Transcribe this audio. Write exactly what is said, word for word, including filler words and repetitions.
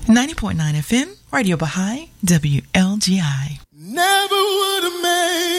ninety point nine F M, Radio Baha'i, W L G I. Never would have made